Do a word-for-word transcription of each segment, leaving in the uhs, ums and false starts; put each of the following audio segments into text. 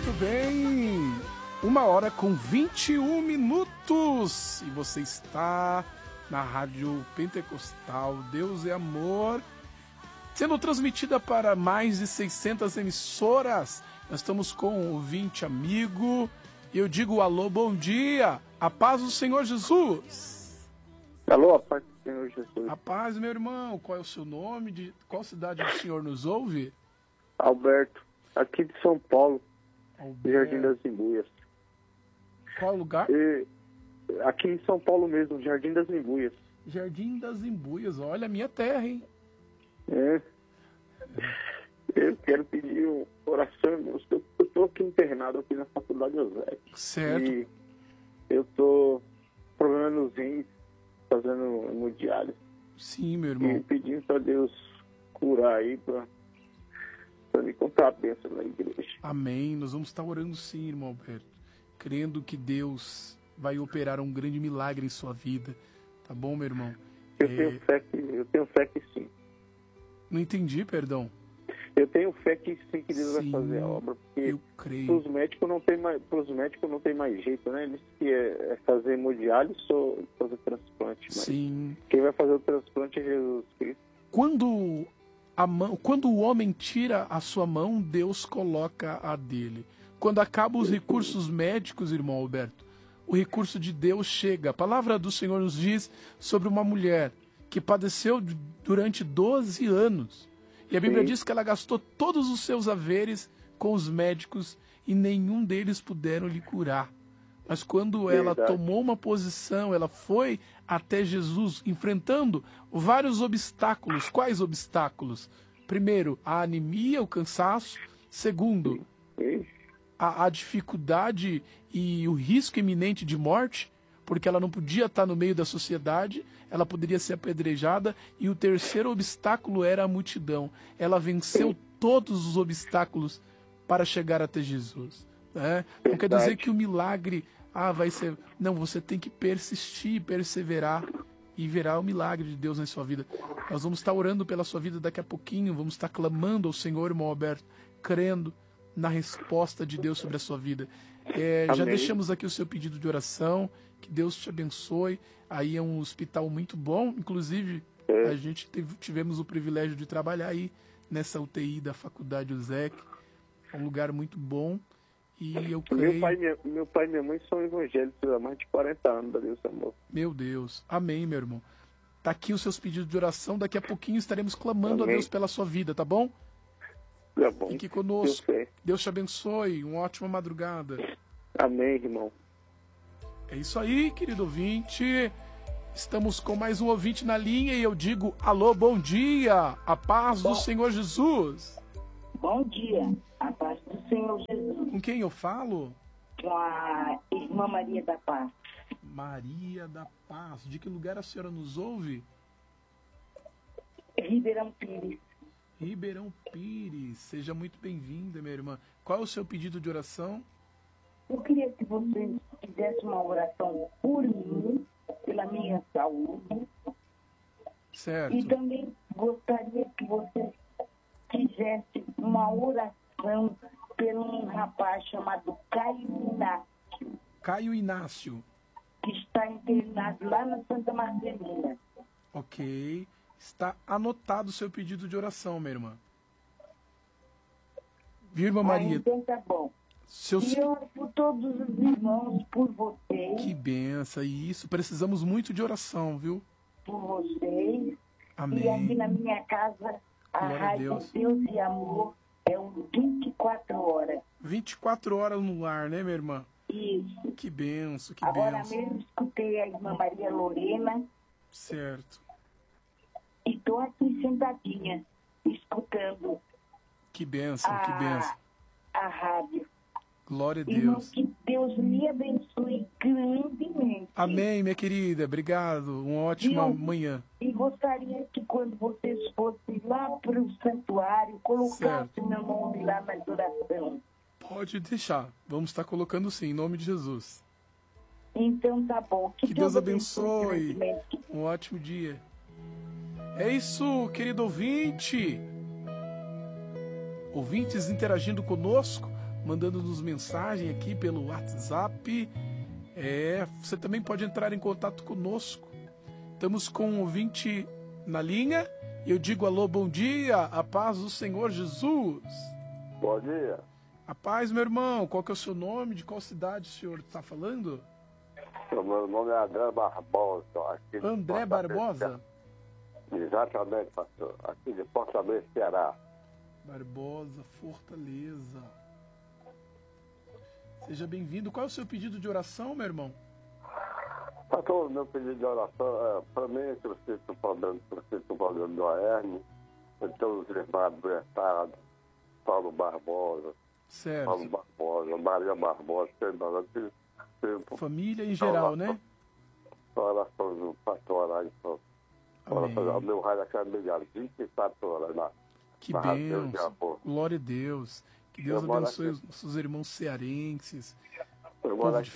Muito bem, uma hora com vinte e um minutos e você está na Rádio Pentecostal Deus é Amor, sendo transmitida para mais de seiscentas emissoras. Nós estamos com um ouvinte amigo e eu digo alô, bom dia, a paz do Senhor Jesus. Alô, a paz do Senhor Jesus. A paz, meu irmão, qual é o seu nome? De qual cidade o senhor nos ouve? Alberto, aqui de São Paulo, Alberto. Jardim das Imbuias. Qual lugar? E, aqui em São Paulo mesmo, Jardim das Imbuias. Jardim das Imbuias, olha a minha terra, hein? É. Eu quero pedir uma oração, irmãos. Eu estou aqui internado aqui na faculdade José. Certo. E eu estou com problema nos rins, fazendo hemodiálise. Sim, meu irmão. E pedindo para Deus curar aí, para me contar a bênção na igreja. Amém. Nós vamos estar orando sim, irmão Alberto. Crendo que Deus vai operar um grande milagre em sua vida. Tá bom, meu irmão? Eu, é... tenho, fé que, eu tenho fé que sim. Não entendi, perdão. Eu tenho fé que sim, que Deus sim, vai fazer a obra. Porque eu creio. Os médicos não tem mais, pros médicos não tem mais jeito, né? Eles que é, é fazer hemodiálise ou fazer transplante. Mas sim. Quem vai fazer o transplante é Jesus Cristo. Quando a mão, quando o homem tira a sua mão, Deus coloca a dele. Quando acabam os recursos médicos, irmão Alberto, o recurso de Deus chega. A palavra do Senhor nos diz sobre uma mulher que padeceu durante doze anos. E a Bíblia Sim. diz que ela gastou todos os seus haveres com os médicos e nenhum deles puderam lhe curar. Mas quando ela Verdade. tomou uma posição, ela foi até Jesus, enfrentando vários obstáculos. Quais obstáculos? Primeiro, a anemia, o cansaço. Segundo, a, a dificuldade e o risco iminente de morte, porque ela não podia estar no meio da sociedade, ela poderia ser apedrejada. E o terceiro obstáculo era a multidão. Ela venceu todos os obstáculos para chegar até Jesus. Né? Não quer dizer que o milagre ah, vai ser... Não, você tem que persistir, perseverar e verá o milagre de Deus na sua vida. Nós vamos estar orando pela sua vida daqui a pouquinho, vamos estar clamando ao Senhor, irmão Alberto, crendo na resposta de Deus sobre a sua vida. É, já deixamos aqui o seu pedido de oração, que Deus te abençoe. Aí é um hospital muito bom, inclusive é. a gente teve, tivemos o privilégio de trabalhar aí nessa U T I da Faculdade U S E C, é um lugar muito bom. E eu creio... meu, pai, minha, meu pai e minha mãe são evangélicos há mais de quarenta anos, da Deus amor. Meu Deus, amém, meu irmão. Tá aqui os seus pedidos de oração, daqui a pouquinho estaremos clamando amém. a Deus pela sua vida, tá bom? Tá bom. Fique conosco. Deus, Deus te abençoe. Uma ótima madrugada. Amém, irmão. É isso aí, querido ouvinte. Estamos com mais um ouvinte na linha e eu digo alô, bom dia. A paz bom. do Senhor Jesus. Bom dia. A paz do Senhor Jesus. Com quem eu falo? Com a irmã Maria da Paz. Maria da Paz. De que lugar a senhora nos ouve? Ribeirão Pires. Ribeirão Pires, seja muito bem-vinda, minha irmã. Qual é o seu pedido de oração? Eu queria que você fizesse uma oração por mim, pela minha saúde. Certo. E também gostaria que você fizesse uma oração por um rapaz chamado Caio Inácio. Caio Inácio. Que está internado lá na Santa Marcelina. Ok. Está anotado o seu pedido de oração, minha irmã. Viu, irmã Maria? Ah, então tá bom. Seus... E eu oro por todos os irmãos, por vocês. Que benção, e isso. Precisamos muito de oração, viu? Por vocês. Amém. E aqui na minha casa, a Glória Rádio a Deus. Deus e Amor é um vinte e quatro horas. vinte e quatro horas no ar, né, minha irmã? Isso. Que benção, que Agora benção. mesmo escutei a irmã Maria Lorena. Certo. E estou aqui sentadinha, escutando. Que benção, a, que benção. A rádio. Glória a Irmão, Deus. que Deus me abençoe grandemente. Amém, minha querida. Obrigado. Uma ótima eu, manhã. E gostaria que quando vocês fossem lá para o santuário, colocassem meu nome lá na oração. Pode deixar. Vamos estar colocando sim, em nome de Jesus. Então tá bom. Que, que Deus, Deus abençoe. abençoe. Um ótimo dia. É isso, querido ouvinte. Ouvintes interagindo conosco mandando-nos mensagem aqui pelo WhatsApp. É, você também pode entrar em contato conosco. Estamos com um ouvinte na linha. Eu digo alô, bom dia, a paz do Senhor Jesus. Bom dia. A paz, meu irmão. Qual que é o seu nome? De qual cidade o senhor está falando? Meu nome é André Barbosa. Aqui de André Barbosa? Exatamente, pastor. Aqui de Fortaleza, Ceará. Barbosa, Fortaleza. Seja bem-vindo. Qual é o seu pedido de oração, meu irmão? Pastor, meu pedido de oração é, para mim, que eu sinto problema, eu sinto problema do hérnia. Então, os irmãos adversados, Paulo Barbosa, Certo. Paulo Barbosa, Maria Barbosa, família em geral, né? Oração do pastor orar, então. O meu raio aqui é melhor, vinte e quatro horas lá. Que Deus, glória a Deus. Que Deus abençoe os nossos irmãos cearenses. Eu moro aqui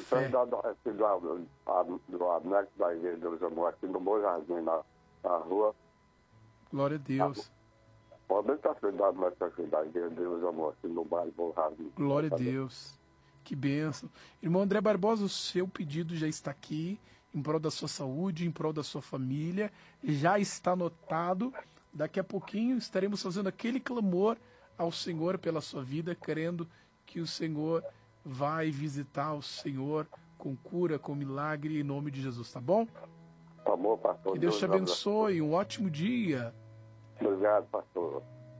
do anexo da igreja de Deus Amor, aqui no Bom Jardim, na, na rua. Glória a Deus. Pode estar cuidado mais aqui da igreja de Deus Amor, aqui no bairro Bom Jardim. Glória a Deus. Que bênção. Irmão André Barbosa, o seu pedido já está aqui, em prol da sua saúde, em prol da sua família. Já está anotado. Daqui a pouquinho estaremos fazendo aquele clamor ao Senhor pela sua vida, querendo que o Senhor vai visitar o Senhor com cura, com milagre, em nome de Jesus, tá bom? Tá bom, pastor. Que Deus te abençoe, um ótimo dia. Obrigado, pastor.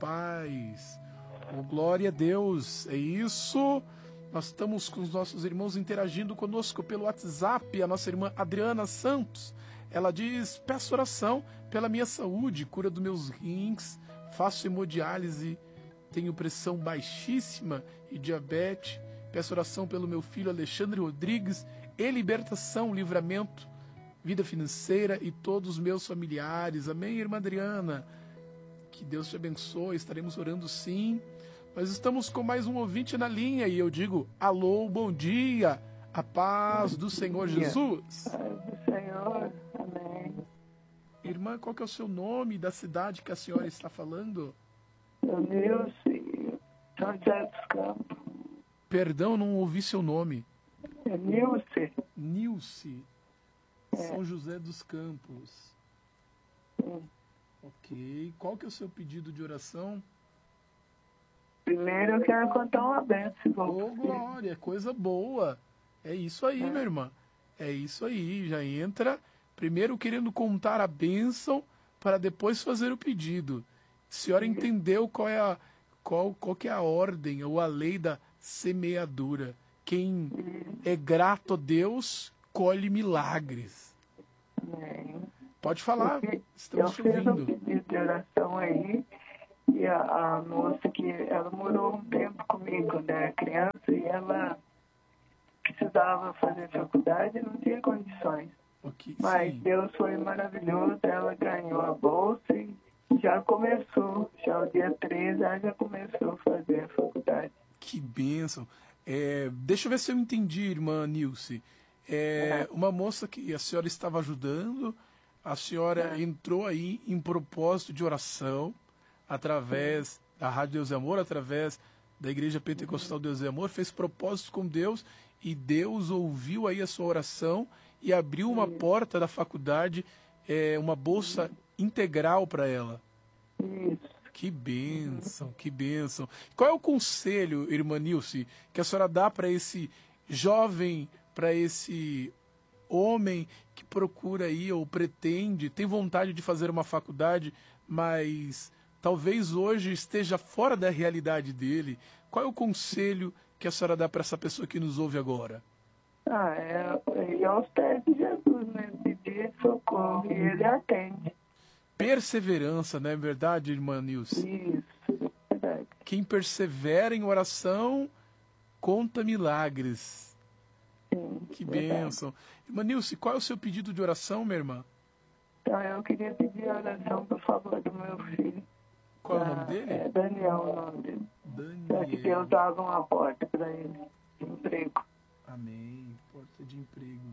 Paz. Oh, glória a Deus. É isso. Nós estamos com os nossos irmãos interagindo conosco pelo WhatsApp. A nossa irmã Adriana Santos, ela diz: peço oração pela minha saúde, cura dos meus rins, faço hemodiálise, tenho pressão baixíssima e diabetes. Peço oração pelo meu filho Alexandre Rodrigues e libertação, livramento, vida financeira e todos os meus familiares. Amém, irmã Adriana? Que Deus te abençoe, estaremos orando sim. Nós estamos com mais um ouvinte na linha e eu digo, alô, bom dia, a paz do Senhor Jesus. Paz do Senhor, amém. Irmã, qual que é o seu nome da cidade que a senhora está falando? Eu, Nilce, São José dos Campos. Perdão, não ouvi seu nome. É Nilce. Nilce, é. São José dos Campos. Sim. Ok, qual que é o seu pedido de oração? Primeiro eu quero contar uma bênção. Ô, glória, coisa boa. É isso aí, é. minha irmã. É isso aí, já entra primeiro querendo contar a bênção para depois fazer o pedido. A senhora entendeu qual é a, qual, qual que é a ordem ou a lei da semeadura. Quem é grato a Deus, colhe milagres. É. Pode falar, estamos te ouvindo. Eu fiz um pedido de oração aí, e a, a moça que ela morou um tempo comigo quando era criança, e ela precisava fazer faculdade e não tinha condições. Okay, Mas sim. Deus foi maravilhoso, ela ganhou a bolsa e já começou, já o dia treze ela já começou a fazer a faculdade. Que bênção. É, deixa eu ver se eu entendi, irmã Nilce. É, uma moça que a senhora estava ajudando, a senhora é. entrou aí em propósito de oração, através é. da Rádio Deus e Amor, através da Igreja Pentecostal Deus e Amor, fez propósito com Deus e Deus ouviu aí a sua oração e abriu uma Isso. porta da faculdade, é, uma bolsa integral para ela. Isso. Que bênção, que bênção. Qual é o conselho, irmã Nilce, que a senhora dá para esse jovem, para esse homem que procura aí ou pretende, tem vontade de fazer uma faculdade, mas talvez hoje esteja fora da realidade dele? Qual é o conselho que a senhora dá para essa pessoa que nos ouve agora? Ah, é ir aos pés de Jesus, né? Pedir socorro e ele atende. Perseverança, não é verdade, irmã Nilce? Isso, é verdade. Quem persevera em oração, conta milagres. Sim, que verdade. bênção. Irmã Nilce, qual é o seu pedido de oração, minha irmã? Então, eu queria pedir oração por favor do meu filho. Qual é o nome dele? É Daniel, o nome dele. Daniel. Para que Deus abra uma porta para ele, de emprego. Amém. Porta de emprego.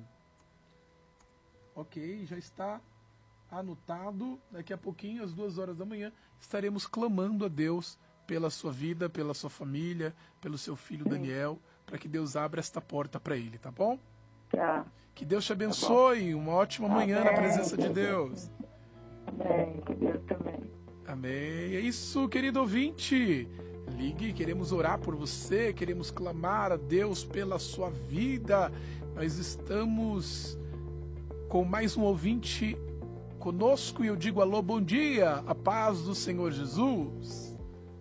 Ok, já está anotado. Daqui a pouquinho, às duas horas da manhã, estaremos clamando a Deus pela sua vida, pela sua família, pelo seu filho Daniel, para que Deus abra esta porta para ele, tá bom? Tá. Que Deus te abençoe, uma ótima manhã Amém. na presença de Deus. Amém. Que Deus também. Amém. É isso, querido ouvinte. Ligue, queremos orar por você, queremos clamar a Deus pela sua vida. Nós estamos com mais um ouvinte conosco e eu digo alô, bom dia, a paz do Senhor Jesus.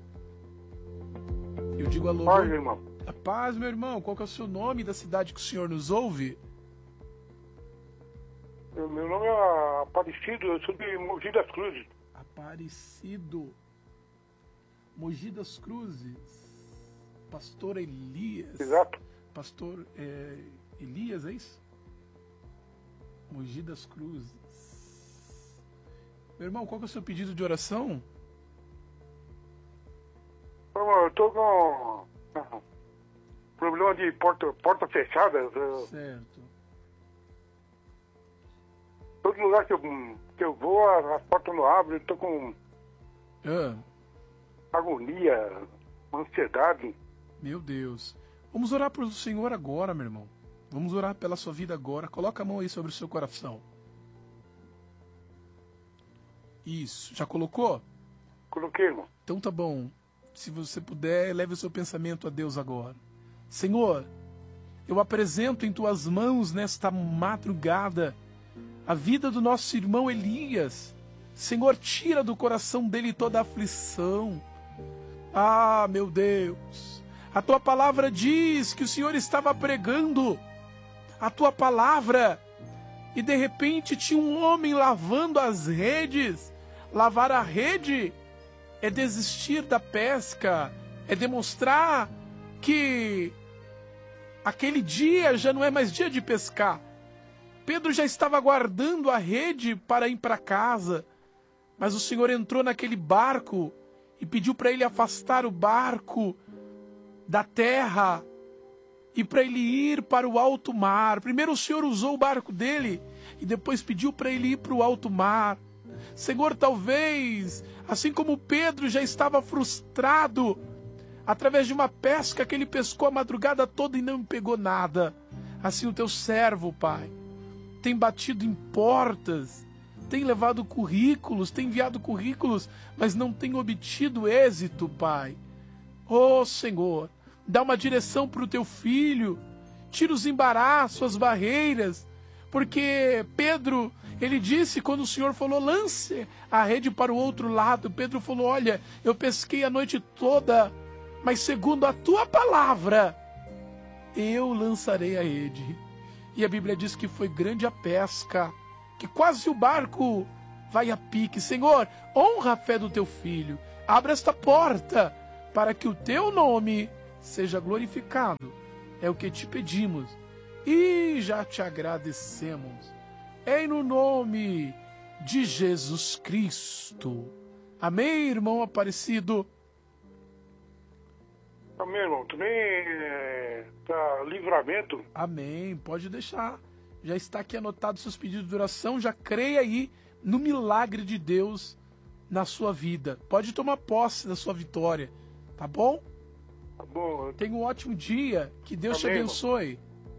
Eu digo alô, Paz, bom... meu irmão. A paz, meu irmão. Qual que é o seu nome da cidade que o senhor nos ouve? Meu meu nome é Aparecido, eu sou de Mogi das Cruzes. Aparecido. Mogi das Cruzes. Pastor Elias. Exato. Pastor é, Elias, é isso? Mogi das Cruzes. Meu irmão, qual que é o seu pedido de oração? Eu tô com com problema de porta, porta fechada. Eu- Certo. todo lugar que eu, que eu vou, as as portas não abrem, eu tô com Ah, agonia, ansiedade. meu Deus. Vamos orar para o Senhor agora, meu irmão. Vamos orar pela sua vida agora. Coloca a mão aí sobre o seu coração. Isso. Já colocou? Coloquei, irmão. Então tá bom. Se você puder, leve o seu pensamento a Deus agora. Senhor, eu apresento em tuas mãos nesta madrugada a vida do nosso irmão Elias. Senhor, tira do coração dele toda a aflição. Ah, meu Deus, a tua palavra diz que o Senhor estava pregando a tua palavra e de repente tinha um homem lavando as redes. Lavar a rede é desistir da pesca, é demonstrar que aquele dia já não é mais dia de pescar. Pedro já estava guardando a rede para ir para casa, mas o Senhor entrou naquele barco e pediu para ele afastar o barco da terra e para ele ir para o alto mar. Primeiro o Senhor usou o barco dele e depois pediu para ele ir para o alto mar. Senhor, talvez, assim como Pedro já estava frustrado através de uma pesca que ele pescou a madrugada toda e não pegou nada, assim o teu servo, Pai, tem batido em portas, tem levado currículos, tem enviado currículos, mas não tem obtido êxito, Pai. Oh, Senhor, dá uma direção para o teu filho, tira os embaraços, as barreiras, porque Pedro, ele disse, quando o Senhor falou, lance a rede para o outro lado, Pedro falou, olha, eu pesquei a noite toda, mas segundo a tua palavra, eu lançarei a rede. E a Bíblia diz que foi grande a pesca, que quase o barco vai a pique. Senhor, honra a fé do teu filho, abra esta porta para que o teu nome seja glorificado. É o que te pedimos e já te agradecemos. Em no nome de Jesus Cristo. Amém, irmão Aparecido? Amém, irmão. Também é, tá livramento. Amém, pode deixar. Já está aqui anotado seus pedidos de oração. Já creia aí no milagre de Deus na sua vida. Pode tomar posse da sua vitória, tá bom? Tá bom. Tenha um ótimo dia. Que Deus te Amém, abençoe.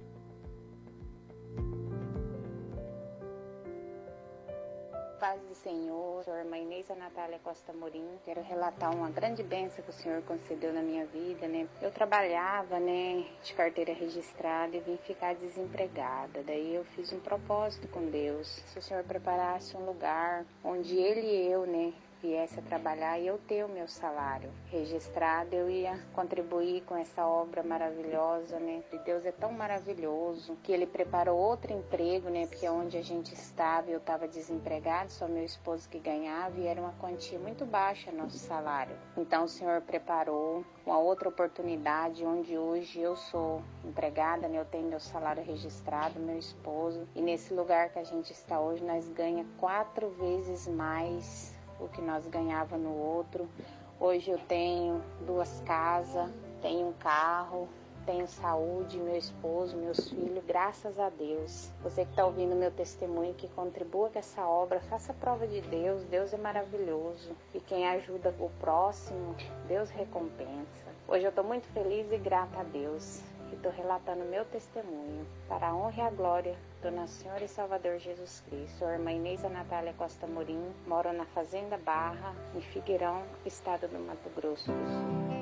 Paz do Senhor, sou a irmã Inês Natália Costa Morim. Quero relatar uma grande bênção que o Senhor concedeu na minha vida, né? Eu trabalhava, né, de carteira registrada e vim ficar desempregada. Daí eu fiz um propósito com Deus. Se o Senhor preparasse um lugar onde Ele e eu, né, viesse a trabalhar e eu ter o meu salário registrado, eu ia contribuir com essa obra maravilhosa, né? E Deus é tão maravilhoso que Ele preparou outro emprego, né? Porque onde a gente estava, eu estava desempregado, só meu esposo que ganhava e era uma quantia muito baixa nosso salário. Então o Senhor preparou uma outra oportunidade onde hoje eu sou empregada, né? Eu tenho meu salário registrado, meu esposo, e nesse lugar que a gente está hoje nós ganhamos quatro vezes mais o que nós ganhava no outro. Hoje eu tenho duas casas, tenho um carro, tenho saúde, meu esposo, meus filhos, graças a Deus. Você que está ouvindo meu testemunho, que contribua com essa obra, faça prova de Deus. Deus é maravilhoso. E quem ajuda o próximo, Deus recompensa. Hoje eu estou muito feliz e grata a Deus. E estou relatando meu testemunho para a honra e a glória do nosso Senhor e Salvador Jesus Cristo. Sou a irmã Inês Natália Costa Morim, moro na Fazenda Barra, em Figueirão, estado do Mato Grosso do Sul.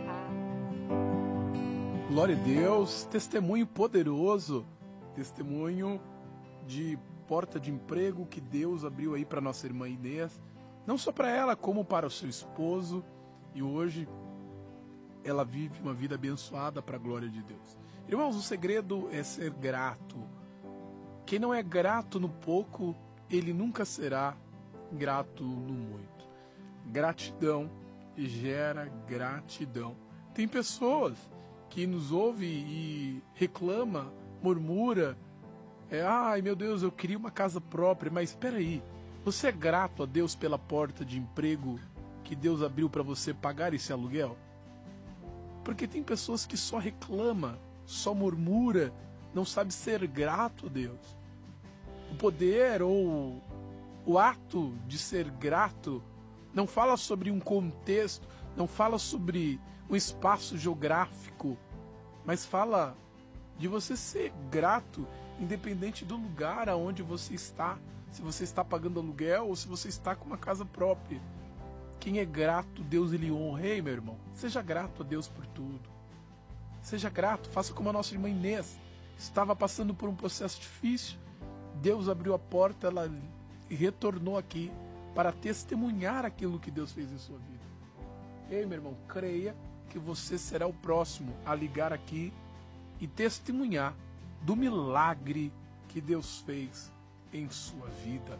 Glória a Deus, testemunho poderoso, testemunho de porta de emprego que Deus abriu aí para nossa irmã Inês, não só para ela, como para o seu esposo, e hoje ela vive uma vida abençoada para a glória de Deus. Irmãos, o segredo é ser grato. Quem não é grato no pouco, ele nunca será grato no muito. Gratidão gera gratidão. Tem pessoas que nos ouve e reclama, murmura, é, ai meu Deus, eu queria uma casa própria, mas espera aí, você é grato a Deus pela porta de emprego que Deus abriu para você pagar esse aluguel? Porque tem pessoas que só reclama, só murmura, não sabe ser grato a Deus. O poder ou o ato de ser grato não fala sobre um contexto, não fala sobre um espaço geográfico, mas fala de você ser grato, independente do lugar aonde você está, se você está pagando aluguel ou se você está com uma casa própria. Quem é grato, Deus ele honra. Ei, meu irmão, seja grato a Deus por tudo. Seja grato, faça como a nossa irmã Inês, estava passando por um processo difícil, Deus abriu a porta, ela retornou aqui para testemunhar aquilo que Deus fez em sua vida. Ei, meu irmão, creia que você será o próximo a ligar aqui e testemunhar do milagre que Deus fez em sua vida.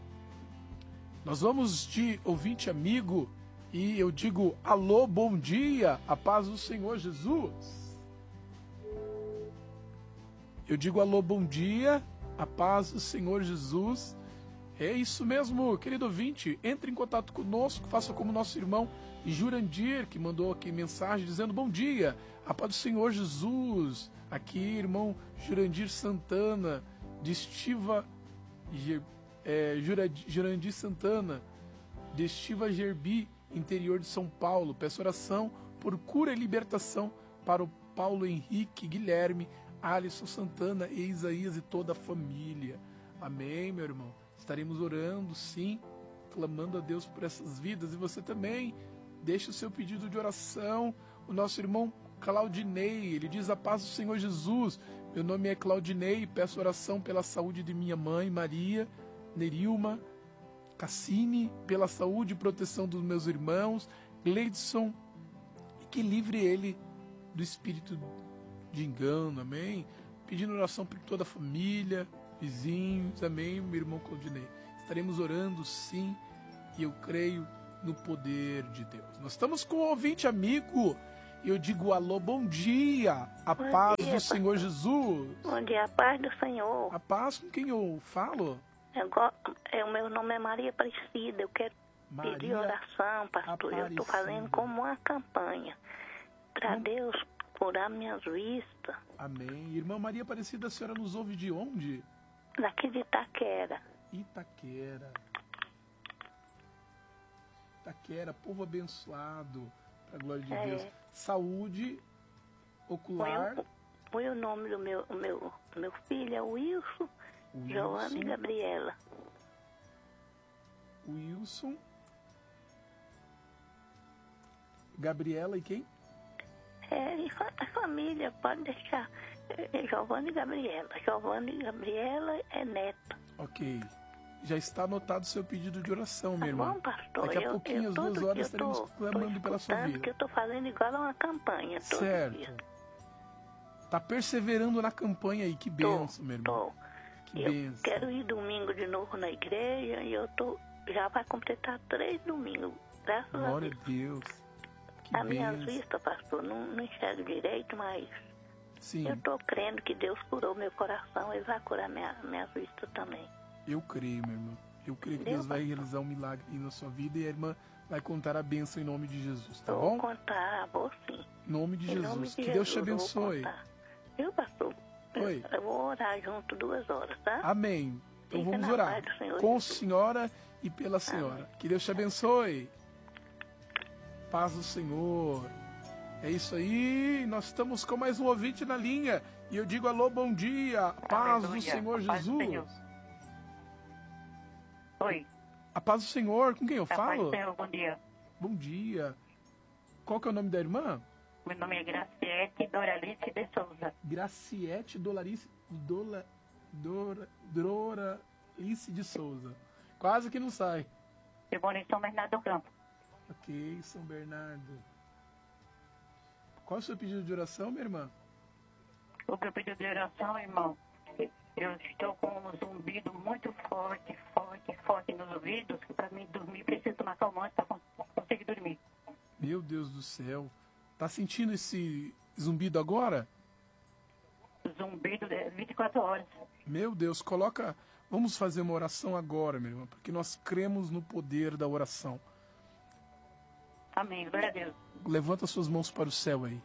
Nós vamos de ouvinte amigo e eu digo alô, bom dia, a paz do Senhor Jesus. Eu digo alô, bom dia, a paz do Senhor Jesus. É isso mesmo, querido ouvinte, entre em contato conosco, faça como nosso irmão Jurandir, que mandou aqui mensagem dizendo bom dia, a paz do Senhor Jesus. Aqui, irmão Jurandir Santana, de Estiva, é, Jurandir Santana, de Estiva Gerbi, interior de São Paulo. Peço oração por cura e libertação para o Paulo Henrique Guilherme, Alisson Santana e Isaías e toda a família. Amém, meu irmão. Estaremos orando, sim, clamando a Deus por essas vidas. E você também, deixe o seu pedido de oração. O nosso irmão Claudinei, ele diz a paz do Senhor Jesus. Meu nome é Claudinei, peço oração pela saúde de minha mãe, Maria, Nerilma, Cassini, pela saúde e proteção dos meus irmãos, Gleidson, e que livre ele do espírito de engano, amém? Pedindo oração por toda a família, vizinhos, amém, meu irmão Claudinei. Estaremos orando, sim, e eu creio no poder de Deus. Nós estamos com um ouvinte amigo, e eu digo alô, bom dia, a bom paz dia, do pai. Senhor Jesus. Bom dia, a paz do Senhor. A paz com quem eu falo? Eu go- é, o meu nome é Maria Aparecida, eu quero Maria pedir oração, pastor. Eu estou fazendo como uma campanha para Hum? Deus curar minhas vistas, Amém. Irmã Maria Aparecida, a senhora nos ouve de onde? daqui de Itaquera. Itaquera. Itaquera, povo abençoado, para a glória de É. Deus. Saúde ocular. Foi o, foi o nome do meu, meu, meu filho, é Wilson, Wilson. Giovanna e Gabriela. Wilson. Gabriela e quem? É, e fa- a família, pode deixar. É, é Giovanna e Gabriela. Giovanna e Gabriela é neta. Ok. Já está anotado o seu pedido de oração, minha Tá irmã. bom, pastor? Daqui a eu, pouquinho, eu às todo duas dia horas, eu estaremos tô- clamando tô pela sua escutando vida. que eu estou fazendo igual a uma campanha todo Certo. dia. Tá perseverando na campanha aí. Que Tô, benção, meu irmão. tô. Que Eu benção. quero ir domingo de novo na igreja e eu tô, já vai completar três domingos, graças Glória a Deus. a Deus. Que A minha benção. vista, pastor, não, não enxergo direito, mas Sim, eu tô crendo que Deus curou meu coração e vai curar minha, minha vista também. eu creio, meu irmão. Eu creio que Deus, Deus vai pastor. realizar um milagre aí na sua vida e a irmã vai contar a bênção em nome de Jesus, tá Vou bom? contar, vou sim. Em nome de Em Jesus. nome de Que Deus te Jesus, eu vou abençoe. contar. Viu, pastor? Oi. Eu vou orar junto duas horas, tá? Amém. Então Fica vamos na orar paz do Senhor com a Jesus. senhora e pela senhora. Que Deus te abençoe. Paz do Senhor. É isso aí. Nós estamos com mais um ouvinte na linha. E eu digo alô, bom dia. Paz Aleluia. do Senhor A paz do Jesus. Senhor. Oi. A paz do Senhor. Com quem eu A paz falo? do Senhor, bom dia. Bom dia. Qual que é o nome da irmã? Meu nome é Graciete Doralice de Souza. Graciete Dolarice, Dola, Dora, Doralice de Souza. Quase que não sai. Eu moro em São Bernardo do Campo. Ok, São Bernardo. Qual é o seu pedido de oração, minha irmã? O meu pedido de oração, irmão, eu estou com um zumbido muito forte, forte, forte nos ouvidos, que para mim dormir preciso tomar calmante para conseguir dormir. Meu Deus do céu. Tá sentindo esse zumbido agora? Zumbido de vinte e quatro horas. Meu Deus, coloca... Vamos fazer uma oração agora, minha irmã, porque nós cremos no poder da oração. Amém, glória a Deus. Levanta suas mãos para o céu aí.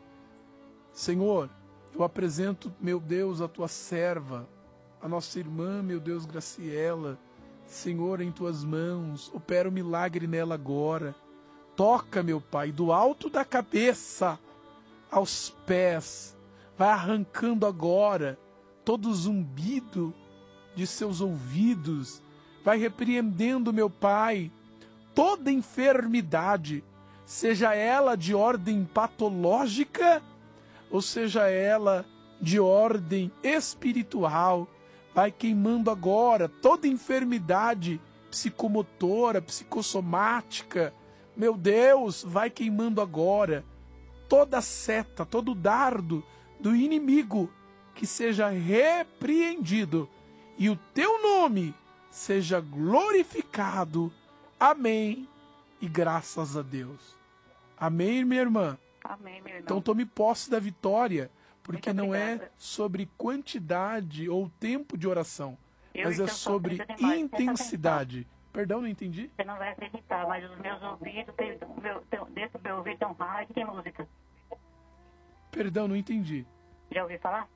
Senhor, eu apresento, meu Deus, a tua serva, a nossa irmã, meu Deus, Graciela. Senhor, em tuas mãos, opera o milagre nela agora. Toca, meu Pai, do alto da cabeça aos pés. Vai arrancando agora todo zumbido de seus ouvidos. Vai repreendendo, meu Pai, toda enfermidade, seja ela de ordem patológica ou seja ela de ordem espiritual. Vai queimando agora toda enfermidade psicomotora, psicossomática. Meu Deus, vai queimando agora toda seta, todo dardo do inimigo, que seja repreendido e o teu nome seja glorificado. Amém. E graças a Deus. Amém, minha irmã? Amém, meu irmão. Então tome posse da vitória, porque Muito não é obrigada. sobre quantidade ou tempo de oração, Eu mas é estou sobre sofrendo demais, intensidade. Perdão, não entendi? Você não vai acreditar, mas os meus ouvidos, tem, meu, tem, dentro do meu ouvido tem um rádio e tem música. Perdão, não entendi. Já ouviu falar?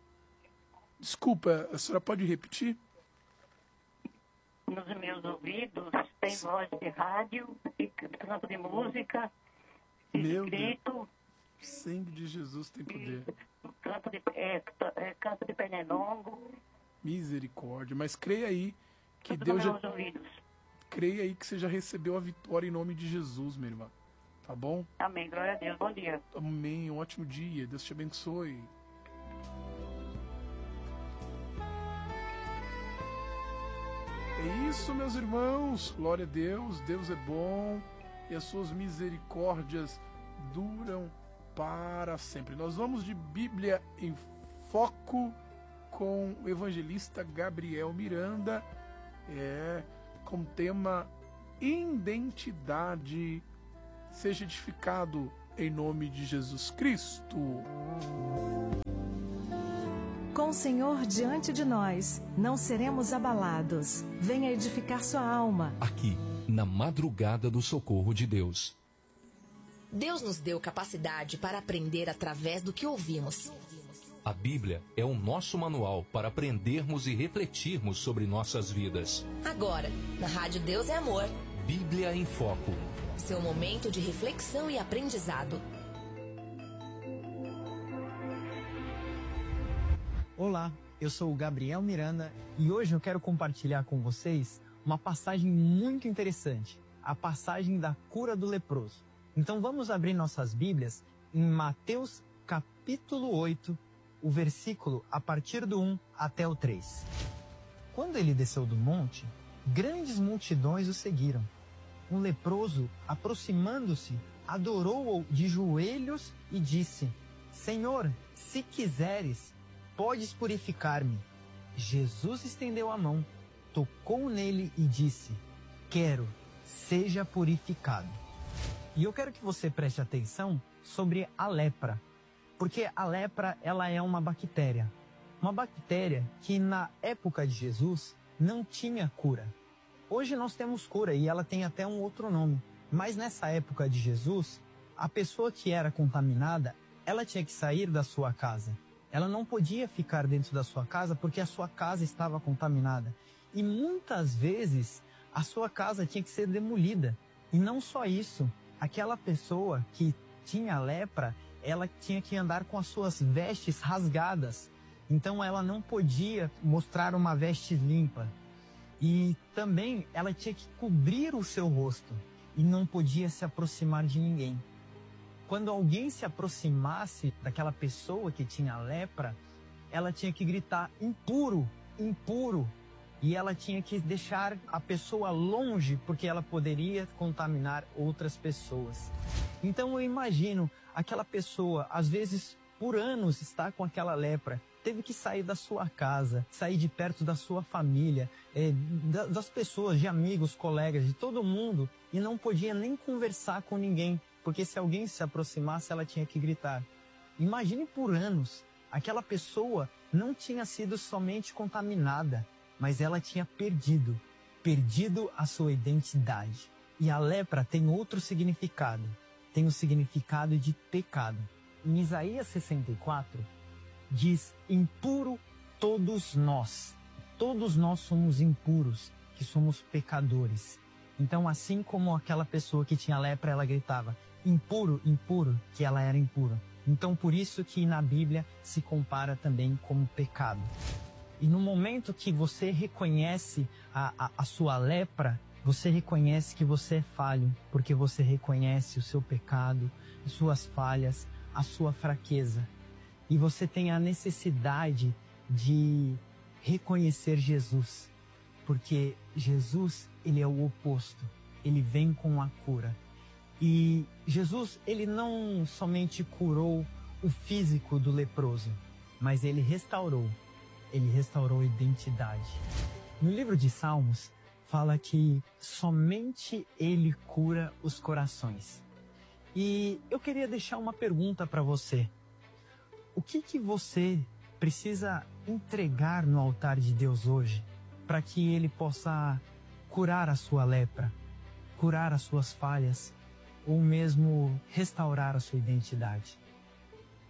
Desculpa, a senhora pode repetir? Nos meus ouvidos tem voz de rádio, e canto de música, Meu escrito, Sangue de Jesus tem poder. canto de, é, é, canto de pernilongo, Misericórdia. Mas creia aí que tudo Deus nos já... meus ouvidos. Creia aí que você já recebeu a vitória em nome de Jesus, minha irmã. Tá bom? Amém, glória a Deus, bom dia. Amém. Um ótimo dia. Deus te abençoe. É isso, meus irmãos. Glória a Deus. Deus é bom e as suas misericórdias duram para sempre. Nós vamos de Bíblia em Foco com o evangelista Gabriel Miranda, é, com o tema Identidade. Seja edificado em nome de Jesus Cristo. Com o Senhor diante de nós, não seremos abalados. Venha edificar sua alma. Aqui, na madrugada do socorro de Deus. Deus nos deu capacidade para aprender através do que ouvimos. A Bíblia é o nosso manual para aprendermos e refletirmos sobre nossas vidas. Agora, na Rádio Deus é Amor. Bíblia em Foco. Seu momento de reflexão e aprendizado. Olá, eu sou o Gabriel Miranda e hoje eu quero compartilhar com vocês uma passagem muito interessante, a passagem da cura do leproso. Então vamos abrir nossas Bíblias em Mateus capítulo oito, o versículo a partir do um até o três. Quando ele desceu do monte, grandes multidões o seguiram. Um leproso, aproximando-se, adorou-o de joelhos e disse: Senhor, se quiseres, podes purificar-me. Jesus estendeu a mão, tocou nele e disse: Quero, seja purificado. E eu quero que você preste atenção sobre a lepra, porque a lepra ela é uma bactéria. Uma bactéria que na época de Jesus não tinha cura. Hoje nós temos cura e ela tem até um outro nome. Mas nessa época de Jesus, a pessoa que era contaminada, ela tinha que sair da sua casa. Ela não podia ficar dentro da sua casa porque a sua casa estava contaminada. E muitas vezes a sua casa tinha que ser demolida. E não só isso, aquela pessoa que tinha lepra, ela tinha que andar com as suas vestes rasgadas. Então ela não podia mostrar uma veste limpa. E também ela tinha que cobrir o seu rosto e não podia se aproximar de ninguém. Quando alguém se aproximasse daquela pessoa que tinha lepra, ela tinha que gritar impuro, impuro. E ela tinha que deixar a pessoa longe, porque ela poderia contaminar outras pessoas. Então eu imagino aquela pessoa, às vezes por anos está com aquela lepra, teve que sair da sua casa, sair de perto da sua família, é, das pessoas, de amigos, colegas, de todo mundo, e não podia nem conversar com ninguém. Porque se alguém se aproximasse, ela tinha que gritar. Imagine por anos, aquela pessoa não tinha sido somente contaminada, mas ela tinha perdido, perdido a sua identidade. E a lepra tem outro significado, tem o significado de pecado. Em Isaías sessenta e quatro, diz, impuro todos nós. Todos nós somos impuros, que somos pecadores. Então, assim como aquela pessoa que tinha lepra, ela gritava, impuro, impuro, que ela era impura. Então, por isso que na Bíblia se compara também como pecado. E no momento que você reconhece a, a, a sua lepra, você reconhece que você é falho, porque você reconhece o seu pecado, as suas falhas, a sua fraqueza. E você tem a necessidade de reconhecer Jesus, porque Jesus, ele é o oposto, ele vem com a cura. E Jesus, ele não somente curou o físico do leproso, mas ele restaurou, ele restaurou a identidade. No livro de Salmos, fala que somente ele cura os corações. E eu queria deixar uma pergunta para você. O que que você precisa entregar no altar de Deus hoje para que ele possa curar a sua lepra, curar as suas falhas, ou mesmo restaurar a sua identidade?